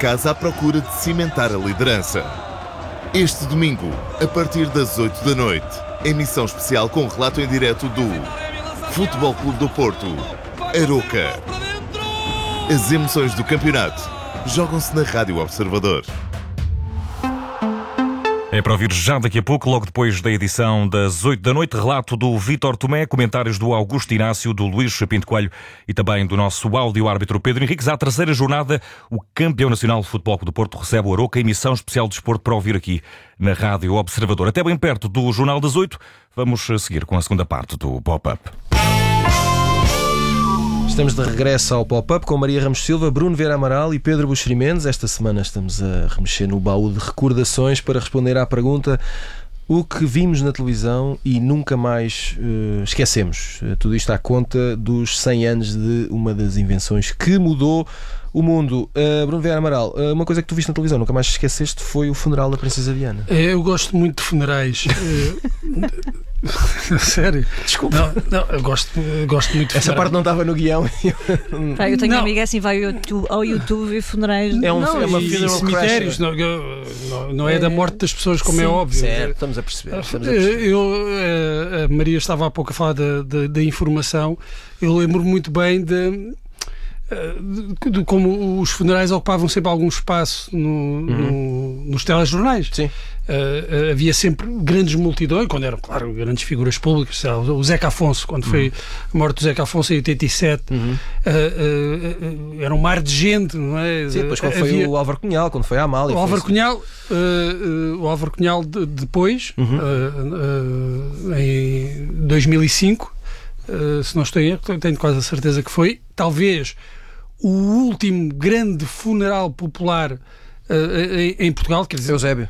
casa à procura de cimentar a liderança. Este domingo, a partir das 8 da noite, emissão especial com relato em direto do Futebol Clube do Porto, Aroca. As emoções do campeonato jogam-se na Rádio Observador. É para ouvir já daqui a pouco, logo depois da edição das 8 da noite, relato do Vítor Tomé, comentários do Augusto Inácio, do Luís Pinto Coelho e também do nosso áudio-árbitro Pedro Henriques. À terceira jornada, o campeão nacional de Futebol Clube do Porto recebe o Aroca, emissão especial de desporto para ouvir aqui na Rádio Observador. Até bem perto do Jornal das 8, vamos seguir com a segunda parte do Pop-Up. Estamos de regresso ao Pop-Up com Maria Ramos Silva, Bruno Vieira Amaral e Pedro Buxeri Mendes. Esta semana estamos a remexer no baú de recordações para responder à pergunta: o que vimos na televisão e nunca mais esquecemos? Tudo isto à conta dos 100 anos de uma das invenções que mudou o mundo. Bruno Vieira Amaral, uma coisa que tu viste na televisão, nunca mais esqueceste, foi o funeral da Princesa Diana. Eu gosto muito de funerais. Sério? Desculpa. Não, eu gosto muito de Essa parte não estava no guião. Eu tenho uma amiga assim, vai ao YouTube ver funerais. É uma e cemitérios. Não é da morte das pessoas, como é óbvio. Certo, estamos a perceber. A Maria estava há pouco a falar da informação. Eu lembro muito bem de como os funerais ocupavam sempre algum espaço nos telejornais. Sim. Havia sempre grandes multidões, quando eram, claro, grandes figuras públicas. O Zeca Afonso, quando foi a morte do Zeca Afonso em 87, era um mar de gente, não é? Sim, depois quando foi o Álvaro Cunhal, quando foi a Amália. O Álvaro Cunhal depois, em 2005, se não estou em erro, tenho quase a certeza que foi, talvez o último grande funeral popular em Portugal, quer dizer... Eusébio.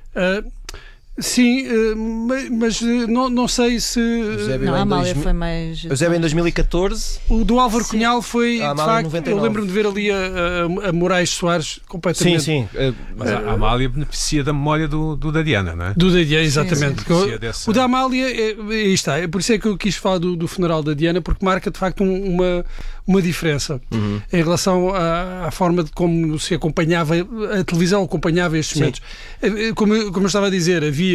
Sim, mas não sei se... Não, a Amália foi mais... Eusébio em 2014. O do Álvaro Cunhal foi, de facto, 99. eu lembro-me de ver ali a Moraes Soares completamente... Sim. Mas a Amália beneficia da memória do da Diana, não é? Do da Diana, exatamente. Sim. O da Amália, aí está, é por isso é que eu quis falar do funeral da Diana, porque marca de facto uma diferença em relação à forma de como se acompanhava, a televisão acompanhava estes momentos. Como eu estava a dizer, havia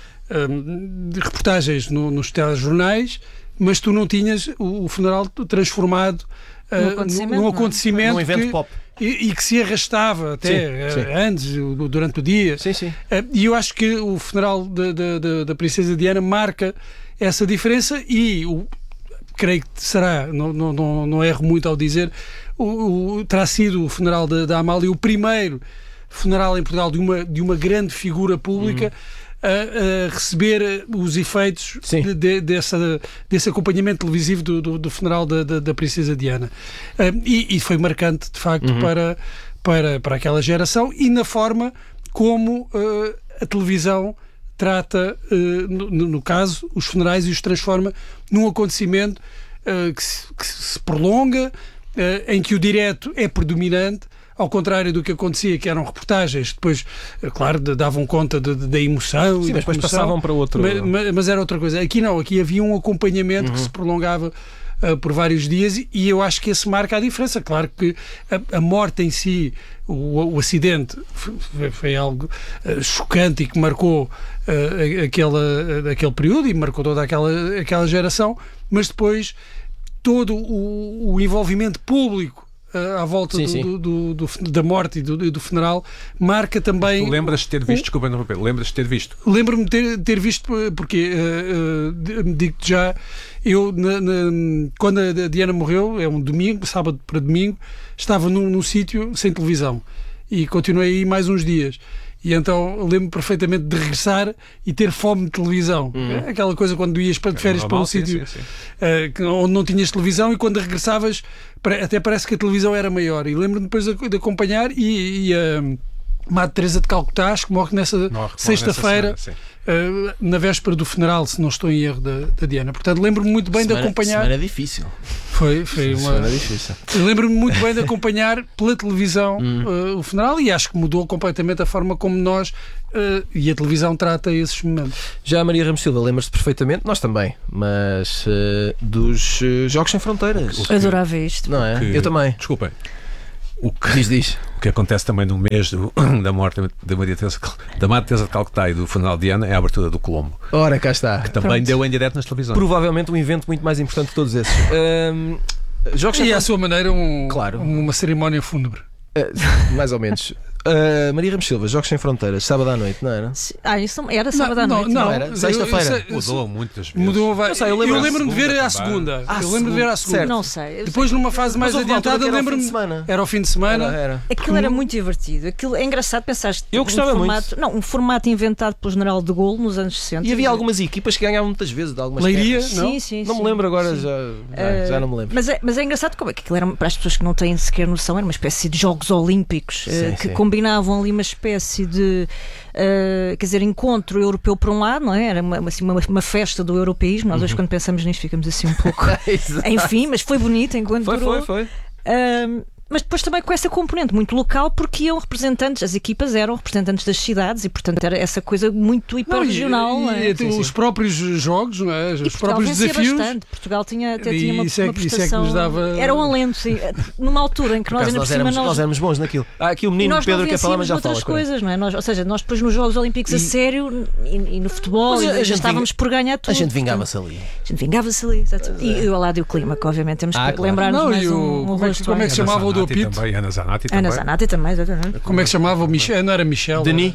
reportagens nos telejornais, mas tu não tinhas o funeral transformado num acontecimento, num evento pop. E que se arrastava até antes, durante o dia. E eu acho que o funeral da Princesa Diana marca essa diferença e creio que será, não erro muito ao dizer, terá sido o funeral da Amália o primeiro funeral em Portugal de uma grande figura pública a receber os efeitos desse acompanhamento televisivo do funeral da Princesa Diana. E foi marcante, de facto, para aquela geração e na forma como a televisão trata, no caso, os funerais e os transforma num acontecimento que se prolonga, em que o direto é predominante, ao contrário do que acontecia, que eram reportagens, depois, claro, davam conta da emoção. Sim, mas depois passavam para outro... Mas era outra coisa. Aqui não, aqui havia um acompanhamento que se prolongava por vários dias e eu acho que esse marca a diferença. Claro que a morte em si, o acidente, foi algo chocante e que marcou aquele período e marcou toda aquela geração, mas depois todo o envolvimento público à volta da morte e do funeral marca também... Tu lembras de ter visto, desculpa, não, lembras de ter visto? Lembro-me de ter visto, porque digo-te já, eu quando a Diana morreu, é um domingo, sábado para domingo, estava num sítio sem televisão e continuei aí mais uns dias. E então lembro-me perfeitamente de regressar e ter fome de televisão. Aquela coisa quando ias de férias para um sítio onde não tinhas televisão e quando regressavas até parece que a televisão era maior. E lembro-me depois de acompanhar e a Madre Teresa de Calcutá, que morre nessa sexta-feira, na véspera do funeral, se não estou em erro, da Diana. Portanto, lembro-me muito bem de acompanhar... Semana difícil. Foi uma semana difícil. Lembro-me muito bem de acompanhar pela televisão o funeral e acho que mudou completamente a forma como nós e a televisão trata esses momentos. Já a Maria Ramos Silva, lembras-te perfeitamente, nós também, mas dos Jogos Sem Fronteiras. Adorava isto. Não é? Eu também. Desculpem. O que acontece também no mês da morte da Maria Teresa de Calcutá e do funeral de Diana é a abertura do Colombo. Ora, cá está. Que também deu em direto nas televisões. Provavelmente um evento muito mais importante de todos esses. Jogos e à sua maneira claro. Uma cerimónia fúnebre. Mais ou menos. Maria Ramos Silva, Jogos Sem Fronteiras, sábado à noite, não era? Isso era sábado à noite. Não era? Sexta-feira. Mudou muitas vezes. Eu lembro-me de ver à segunda. Não sei. Depois, numa fase mais adiantada, eu lembro-me. Era ao fim de semana. Aquilo era muito divertido. Aquilo é engraçado pensar. Eu gostava muito. Não, um formato inventado pelo General de Gaulle nos anos 60. E havia algumas equipas que ganhavam muitas vezes de algumas Leiria? Sim. Não me lembro agora, já não me lembro. Mas é engraçado como é que aquilo era, para as pessoas que não têm sequer noção, era uma espécie de Jogos Olímpicos que combinavam ali uma espécie de encontro europeu por um lado, não é? Era uma festa do europeísmo. Nós hoje, quando pensamos nisto, ficamos assim um pouco. Enfim, mas foi bonito enquanto durou. Foi. Mas depois também com essa componente muito local, porque iam representantes, as equipas eram representantes das cidades e, portanto, era essa coisa muito hiperregional. Os próprios jogos, não é? Os próprios desafios. Bastante. Portugal até tinha uma prestação. Nos dava... Era um alento, sim. Numa altura em que nós ainda por cima nós éramos bons naquilo. Aqui o menino Pedro quer falar, mas já fala. Coisas, não é? Ou seja, nós depois nos Jogos Olímpicos a sério e no futebol já estávamos por ganhar tudo. A gente vingava-se ali. Exato. E o Aládio Clima, que obviamente temos que lembrar-nos mais um rosto. Como é que se chamava o do apito? Ana Zanatti também, exatamente. Como é que chamava o Michel? Não era Michel? Denis.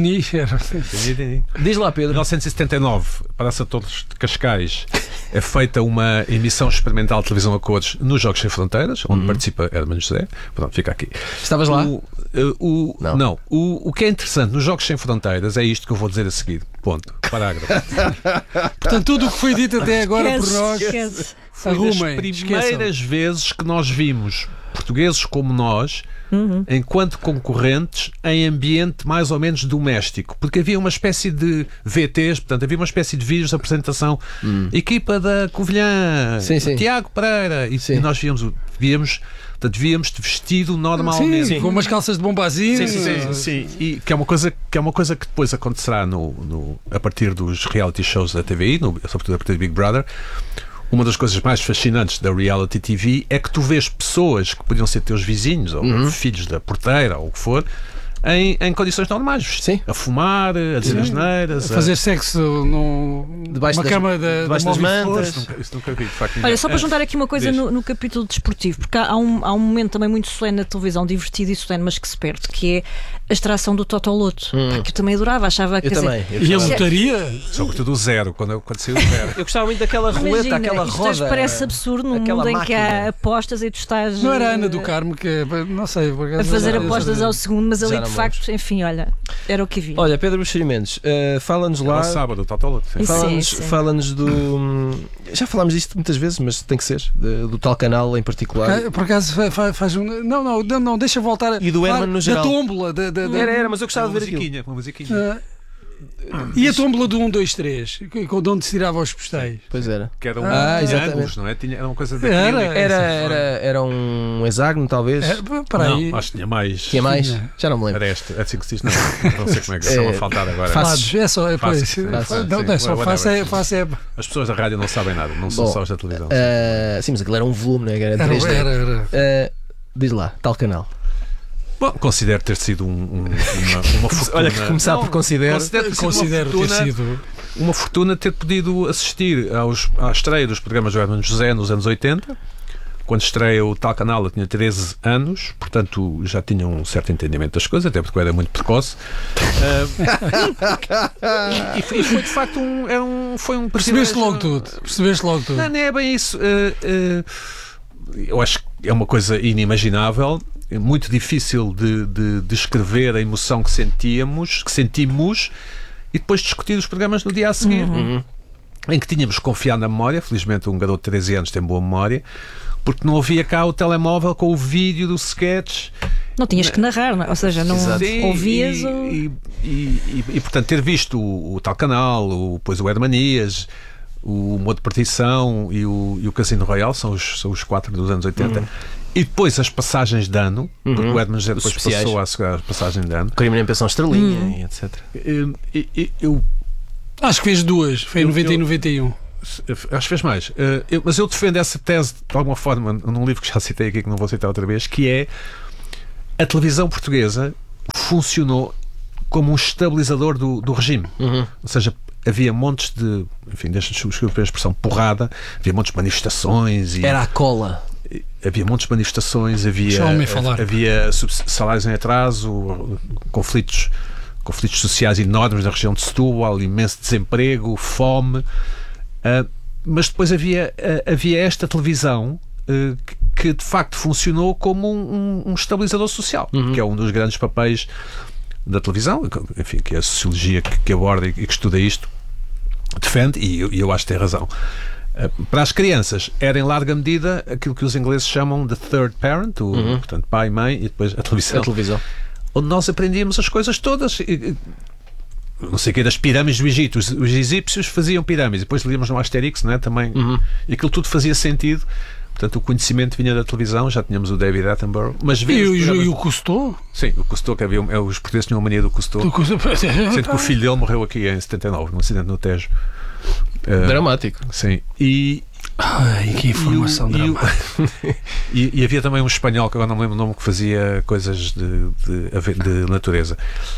Diz lá, Pedro. Em 1979, Praça Torres de Cascais, é feita uma emissão experimental de televisão a cores nos Jogos Sem Fronteiras, onde participa Hermano José. Pronto, fica aqui. Estavas lá? Não. O que é interessante nos Jogos Sem Fronteiras é isto que eu vou dizer a seguir. Ponto. Parágrafo. Portanto, tudo o que foi dito até agora por nós foi das primeiras vezes que nós vimos portugueses como nós, enquanto concorrentes, em ambiente mais ou menos doméstico, porque havia uma espécie de VTs, portanto havia uma espécie de vídeos de apresentação, equipa da Covilhã, Tiago Pereira, e nós víamos vestido normalmente. Sim, com umas calças de bombazinho. Sim. E que é uma coisa que depois acontecerá a partir dos reality shows da TVI, sobretudo a partir do Big Brother. Uma das coisas mais fascinantes da reality TV é que tu vês pessoas que podiam ser teus vizinhos ou filhos da porteira ou o que for, em condições normais. Sim. A fumar, a dizer asneiras, a fazer sexo numa cama debaixo das mantas. Isso nunca vi, de facto. Olha, só para juntar aqui uma coisa no capítulo desportivo, porque há um momento também muito solene na televisão, divertido e solene, mas que se perde, que é a extração do Totoloto. Que eu também adorava, achava que. E a lotaria? Sobretudo o zero, quando saiu o zero. Eu gostava muito daquela roleta, aquela roda. Isto parece absurdo num mundo em que há apostas e tu estás. Não era a Ana do Carmo que, não sei, a fazer apostas ao segundo, mas ali de facto, enfim, olha, era o que vi. Olha, Pedro Buxerimentos, fala-nos lá. Era sábado, o Totoloto. Fala-nos do. Já falámos disto muitas vezes, mas tem que ser. Do tal canal em particular. Por acaso faz um. Não, deixa voltar. E do Hermano no geral. Da tómbola. Era, mas eu gostava de ver aquilo. Uma musiquinha. E a tómbola do 1, 2, 3, de onde se tirava os postais. Pois era. Que era exatamente. Não é? Era uma coisa era um hexágono, talvez. Não, acho que tinha mais. Tinha mais? Já não me lembro. Era este. É assim que se diz. Não sei como é que estão a faltar agora. É só. Não é só face. As pessoas da rádio não sabem nada. Não são só os da televisão. Sim, mas aquilo era um volume, não é? Era 3D. Era. Diz lá, tal canal. Bom, considero ter sido uma fortuna. Olha, que começar por considero ter sido uma fortuna ter podido assistir à estreia dos programas do Hermano José nos anos 80. Quando estreia o tal canal eu tinha 13 anos, portanto já tinha um certo entendimento das coisas, até porque eu era muito precoce. E foi de facto foi um Percebeste logo tudo. Não é bem isso. Eu acho que é uma coisa inimaginável. É muito difícil de descrever a emoção que sentimos e depois discutir os programas no dia a seguir, em que tínhamos que confiar na memória. Felizmente um garoto de 13 anos tem boa memória, porque não havia cá o telemóvel com o vídeo do sketch. Não tinhas que narrar, não? Ou seja, não ouvias e portanto ter visto o tal canal, depois o Hermanias, o Modo de Partição e o Casino Royal, são os 4 dos anos 80. E depois as passagens de ano, porque o Hermano José depois passou a segurar a passagem de ano. Crime na Pensão Estrelinha e etc. Eu acho que fez 2, foi em 90 e 91. Acho que fez mais. Mas eu defendo essa tese de alguma forma num livro que já citei aqui, que não vou citar outra vez, que é a televisão portuguesa funcionou como um estabilizador do regime. Ou seja, havia montes de, enfim, deixa-me a expressão, porrada, havia montes de manifestações. Era a cola. Havia montes de manifestações, havia salários em atraso, conflitos sociais enormes na região de Setúbal, imenso desemprego, fome. Mas depois havia esta televisão que de facto funcionou como um estabilizador social, que é um dos grandes papéis da televisão, enfim, que é a sociologia que aborda e que estuda isto, defende, e eu acho que tem razão. Para as crianças era em larga medida aquilo que os ingleses chamam de third parent, portanto pai, mãe e depois a televisão. Onde nós aprendíamos as coisas todas. Não sei o que, das pirâmides do Egito. Os egípcios faziam pirâmides, depois líamos no Asterix, não é? Também. E aquilo tudo fazia sentido. Portanto, o conhecimento vinha da televisão, já tínhamos o David Attenborough. Mas e o Cousteau? Sim, o Cousteau, que havia, os portugueses tinham a mania do Cousteau. Sendo que o filho dele morreu aqui em 79, num acidente no Tejo. Dramático. Sim. Ai, que informação dramática. E havia também um espanhol, que agora não me lembro o nome, que fazia coisas de natureza.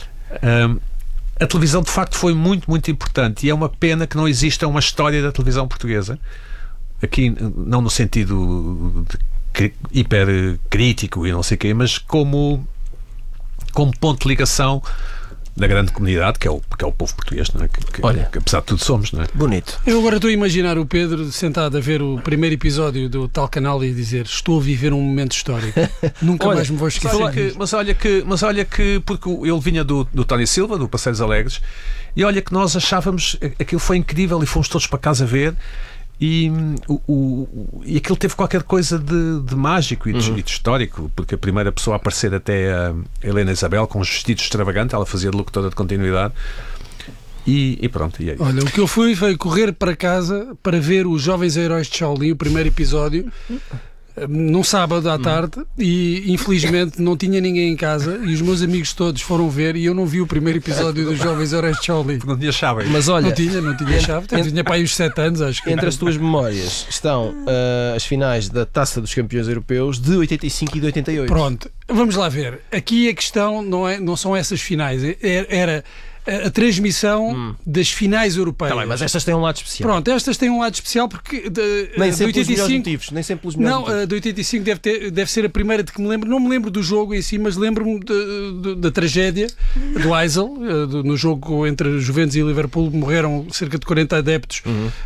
A televisão, de facto, foi muito, muito importante, e é uma pena que não exista uma história da televisão portuguesa. Aqui, não no sentido hiper crítico e não sei o quê, mas como ponto de ligação da grande comunidade, que é o povo português, não é? Que apesar de tudo somos, não é? Bonito. Eu agora estou a imaginar o Pedro sentado a ver o primeiro episódio do tal canal e dizer: estou a viver um momento histórico. Nunca mais me vou esquecer. Mas olha que porque ele vinha do Tony Silva, do Passeios Alegres, e olha que nós achávamos aquilo foi incrível e fomos todos para casa ver. E aquilo teve qualquer coisa de mágico e de histórico, porque a primeira pessoa a aparecer até a Helena Isabel com os vestidos extravagantes, ela fazia de locutora de continuidade e pronto, e é isso. Olha, o que eu fui foi correr para casa para ver os Jovens Heróis de Shaolin, o primeiro episódio, num sábado à tarde, e infelizmente não tinha ninguém em casa e os meus amigos todos foram ver e eu não vi o primeiro episódio dos Jovens Heróis de Shaolin. Não tinha chave. Mas olha, não tinha chave. Tinha para aí uns 7 anos, acho que. Entre as tuas memórias estão as finais da Taça dos Campeões Europeus de 85 e de 88. Pronto, vamos lá ver. Aqui a questão não são essas finais. Era a transmissão das finais europeias. Tá bem, mas estas têm um lado especial. Pronto, estas têm um lado especial porque nem sempre pelos melhores motivos. Nem sempre pelos melhores motivos. Não, de 85 deve ser a primeira de que me lembro. Não me lembro do jogo em si, mas lembro-me da tragédia do Heysel, no jogo entre Juventus e Liverpool. Morreram cerca de 40 adeptos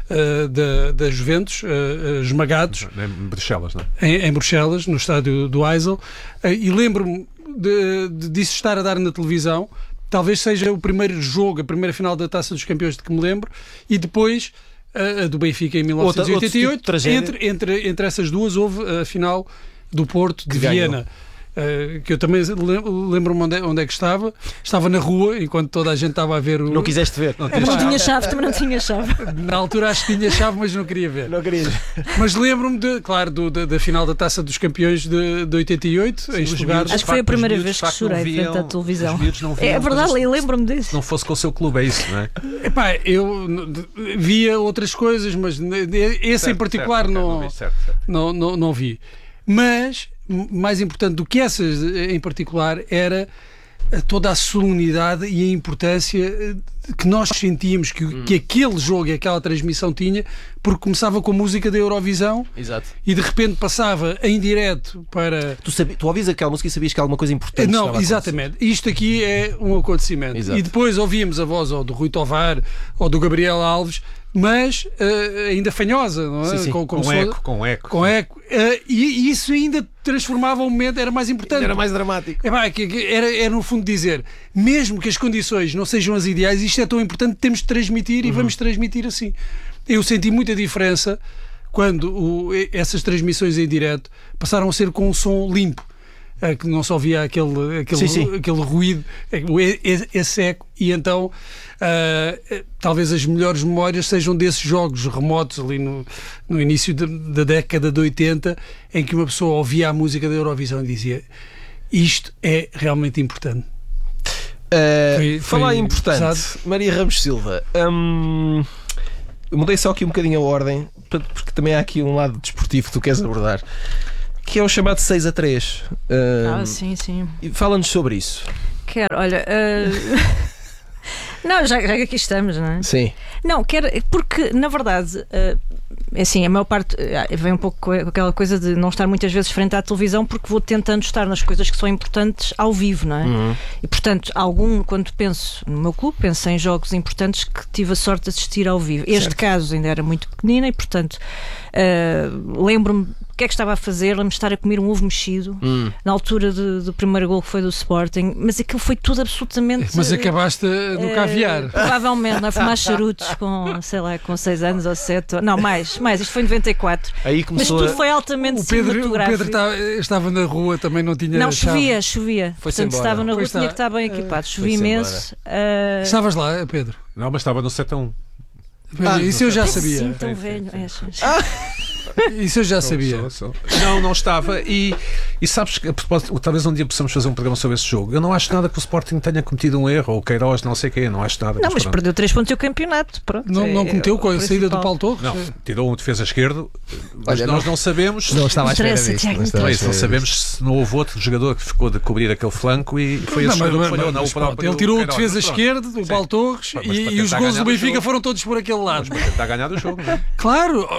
da Juventus, esmagados. Em Bruxelas, não é? Em Bruxelas, no estádio do Heysel. E lembro-me disso estar a dar na televisão. Talvez seja o primeiro jogo, a primeira final da Taça dos Campeões de que me lembro, e depois a do Benfica em 1988. Entre essas duas houve a final do Porto de Viena. Que eu também lembro-me onde é que estava. Estava na rua, enquanto toda a gente estava a ver o... Não quiseste ver? Não tinha chave, também não tinha chave. Na altura acho que tinha chave, mas não queria ver. Não queria. Mas lembro-me, claro, da final da Taça dos Campeões de 88, em Stuttgart. Acho que foi a primeira vez que chorei frente à televisão. É verdade, eu lembro-me disso. Se não fosse com o seu clube, é isso, não é? Epá, eu via outras coisas, mas esse certo, em particular certo, não vi. Mas mais importante do que essas em particular era toda a solenidade e a importância que nós sentíamos que aquele jogo e aquela transmissão tinha, porque começava com a música da Eurovisão. Exato. E de repente passava em direto para... Tu ouvias aquela música e sabias que alguma coisa importante estava a acontecer. Exatamente. Isto aqui é um acontecimento. Exato. E depois ouvíamos a voz ou do Rui Tovar ou do Gabriel Alves, mas ainda fanhosa, não é? Sim. Com eco. E isso ainda transformava o momento, era mais importante. Era mais dramático. Era no fundo dizer, mesmo que as condições não sejam as ideais, isto é tão importante, temos de transmitir e vamos transmitir assim. Eu senti muita diferença quando essas transmissões em direto passaram a ser com um som limpo, que não só havia aquele ruído, esse eco, e então talvez as melhores memórias sejam desses jogos remotos ali no início da década de 80, em que uma pessoa ouvia a música da Eurovisão e dizia: isto é realmente importante. Falar importante, pesado. Maria Ramos Silva, mudei só aqui um bocadinho a ordem, porque também há aqui um lado desportivo que tu queres abordar, que é o chamado 6-3. Sim. Fala-nos sobre isso. Quero, olha. Não, já que aqui estamos, não é? Sim. Não, porque na verdade, assim, a maior parte vem um pouco com aquela coisa de não estar muitas vezes frente à televisão, porque vou tentando estar nas coisas que são importantes ao vivo, não é? E portanto, quando penso no meu clube, penso em jogos importantes que tive a sorte de assistir ao vivo. Este caso ainda era muito pequenina e portanto lembro-me o que é que estava a fazer, lembro-me de estar a comer um ovo mexido na altura do primeiro gol que foi do Sporting, mas aquilo foi tudo absolutamente... Mas acabaste no caviar. Provavelmente, a fumar charutos com 6 anos ou 7, não, mais, isto foi em 94. Aí começou mas tudo foi altamente cinematográfico. O Pedro estava na rua, também não tinha... Não, chovia. Portanto, estava na rua, tinha que estar bem equipado. Chovia imenso. Estavas lá, Pedro? Não, mas estava no 7-1. Isso eu já sabia. Sim, tão velho. Isso eu já sabia. Não estava. E sabes que, talvez um dia possamos fazer um programa sobre esse jogo. Eu não acho nada que o Sporting tenha cometido um erro, ou o Queiroz, não sei quem, não acho nada. Não, mas perdeu 3 pontos o campeonato. Pronto, não cometeu com a saída do Paulo Torres? Não, tirou um defesa esquerdo, mas nós não sabemos. Não estava à espera disso. Não sabemos se não houve outro jogador que ficou de cobrir aquele flanco e foi esse jogador que falhou. Ele tirou o defesa esquerdo, o Paulo Torres, e os gols do Benfica foram todos por aquele lado. Mas para tentar ganhar o jogo, não é? Claro.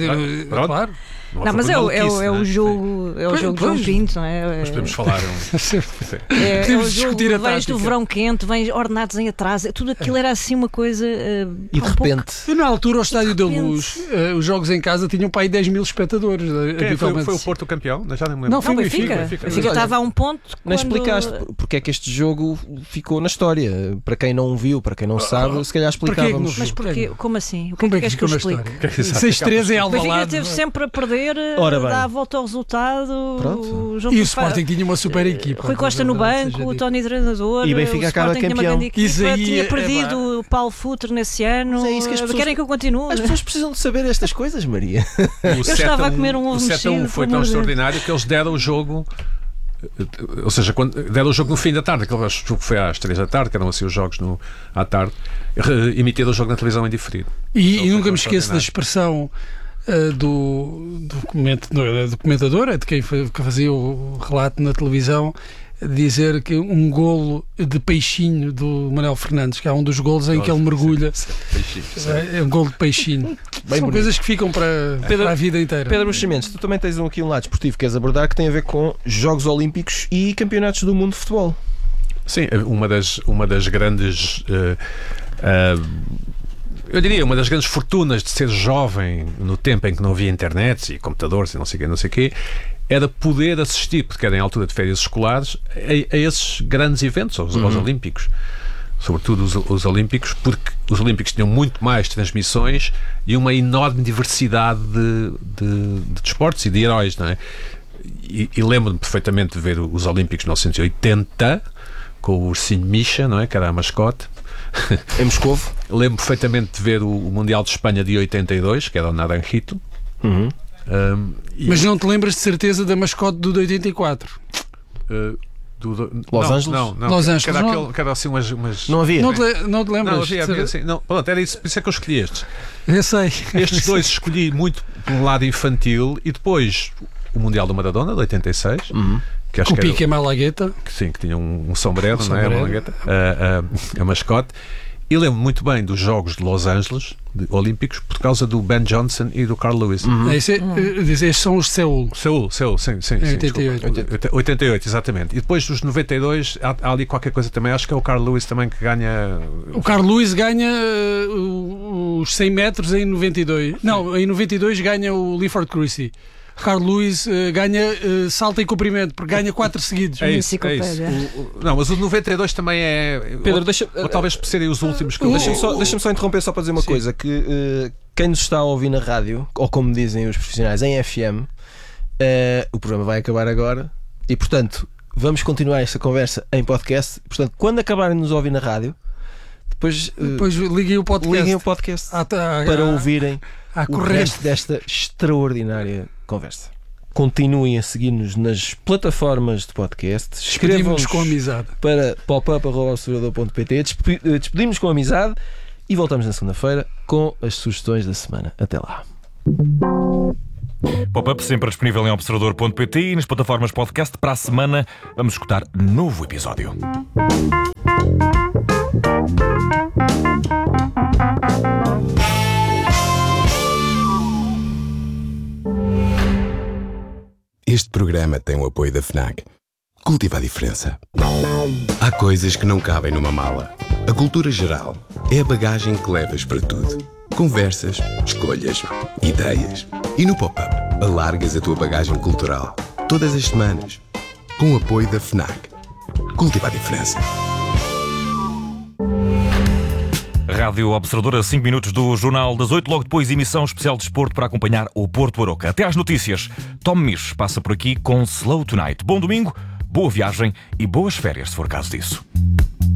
Não, mas é o jogo de João Pinto, não é? Mas podemos falar. Podemos discutir a tática. Vens do verão quente, vens ordenados em atraso, tudo aquilo era assim uma coisa. E de repente. E na altura, ao Estádio da Luz, os jogos em casa tinham para aí 10 mil espectadores. Foi o Porto campeão? Já nem me lembro. Não, foi o Benfica. Benfica estava a um ponto. Não explicaste porque é que este jogo ficou na história. Para quem não viu, para quem não sabe, se calhar explicávamos. Mas porquê? Como assim? O que é que queres que eu explique? 6-3 em Alvalade. O Benfica esteve sempre a perder. Dá a volta ao resultado. Pronto. E o Sporting tinha uma super equipa. Rui Costa no banco, o Tony treinador. E Benfica acaba campeão. Tinha perdido o Paulo Futre nesse ano. É isso que as pessoas... Querem que eu continue? As pessoas precisam de saber estas coisas, Maria. Eu estava a comer um ovo mexido. O 7-1 foi tão extraordinário que eles deram o jogo. Ou seja, deram o jogo no fim da tarde, aquele jogo foi às 3 da tarde, que eram assim os jogos à tarde, emitiram o jogo na televisão em diferido. E nunca me esqueço da expressão do comentador, de quem fazia o relato na televisão, dizer que um golo de peixinho do Manuel Fernandes, que é um dos golos em que ele mergulha, é um golo de peixinho. São bonito. Coisas que ficam para a vida inteira. Pedro Buxerimentos, tu também tens aqui um lado esportivo que queres abordar, que tem a ver com Jogos Olímpicos e Campeonatos do Mundo de Futebol. Sim, uma das grandes eu diria, uma das grandes fortunas de ser jovem no tempo em que não havia internet e computadores e não sei o quê, era poder assistir, porque era em altura de férias escolares, a esses grandes eventos, aos Olímpicos. Sobretudo os Olímpicos, porque os Olímpicos tinham muito mais transmissões e uma enorme diversidade de desportos e de heróis, não é? E lembro-me perfeitamente de ver os Olímpicos de 1980, com o ursinho Misha, não é? Que era a mascote. Em Moscovo. Lembro perfeitamente de ver o Mundial de Espanha de 82, que era o Naranjito. Mas não te lembras de certeza da mascote do de 84? Los Angeles? Não. Los Angeles. Que era assim umas... Não havia? Não te lembras? Não havia assim. Não, pronto, era isso, por isso é que eu escolhi estes. Eu sei. Estes dois escolhi muito por um lado infantil e depois o Mundial do Maradona, de 86. Que acho com o Pique e Malagueta. Que tinha um sombrero, não é? A Malagueta, a mascote. E lembro muito bem dos Jogos de Los Angeles Olímpicos por causa do Ben Johnson e do Carl Lewis. Estes são os de Seul. Seul, sim. 88. 88, exatamente. E depois dos 92 há ali qualquer coisa também. Acho que é o Carl Lewis também que ganha. O Carl Lewis ganha os 100 metros em 92. Não, em 92 ganha o Lifford Christie. Carl Lewis ganha salto em comprimento, porque ganha 4 seguidos. É isso. Não, mas o de 92 também é. Pedro, ou talvez por serem os últimos que Deixa-me só interromper só para dizer uma coisa: que quem nos está a ouvir na rádio, ou como dizem os profissionais, em FM, o programa vai acabar agora e, portanto, vamos continuar esta conversa em podcast. Portanto, quando acabarem de nos ouvir na rádio, depois liguem o podcast, para ouvirem o resto desta extraordinária conversa. Continuem a seguir-nos nas plataformas de podcast. Despedimos-nos com amizade para popup@observador.pt. Despedimos com amizade e voltamos na segunda-feira com as sugestões da semana. Até lá. Pop-up sempre disponível em observador.pt e nas plataformas podcast. Para a semana vamos escutar novo episódio. Este programa tem o apoio da FNAC. Cultiva a diferença. Há coisas que não cabem numa mala. A cultura geral é a bagagem que levas para tudo. Conversas, escolhas, ideias. E no Pop-up, alargas a tua bagagem cultural. Todas as semanas. Com o apoio da FNAC. Cultiva a diferença. Rádio Observador, a 5 minutos do Jornal das 8, logo depois emissão especial de desporto para acompanhar o Porto Aroca. Até às notícias. Tom Misch passa por aqui com Slow Tonight. Bom domingo, boa viagem e boas férias, se for caso disso.